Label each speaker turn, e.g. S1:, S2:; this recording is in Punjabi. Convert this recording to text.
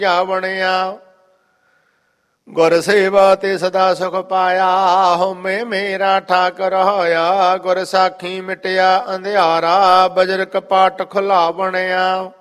S1: ਜਾ ਬਣਿਆ। ਗੁਰ ਸੇਵਾ ਤੇ ਸਦਾ ਸੁਖ ਪਾਇਆ, ਹਉਮੈ ਮੇਰਾ ਠਾਕਰ ਹੋਇਆ। ਗੁਰ ਸਾਖੀ ਮਿਟਿਆ ਅੰਧਿਆਰਾ, ਬਜਰ ਕਪਾਟ ਖੁਲਾ ਬਣਿਆ।